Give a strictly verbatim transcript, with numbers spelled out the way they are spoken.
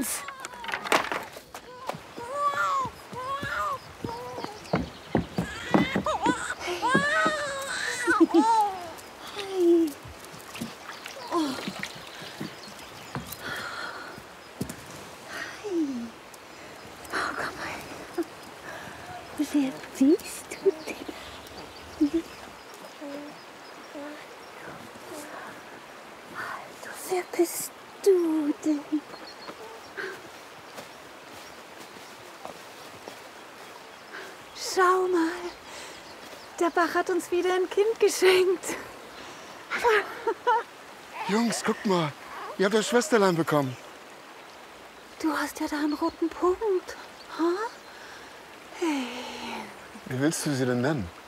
uns. Hey. Oh. Hey. Oh, komm mal. Wer bist du denn? Also, wer bist du denn? Schau mal, der Bach hat uns wieder ein Kind geschenkt. Jungs, guckt mal, ihr habt das Schwesterlein bekommen. Du hast ja da einen roten Punkt. Huh? Hey. Wie willst du sie denn nennen?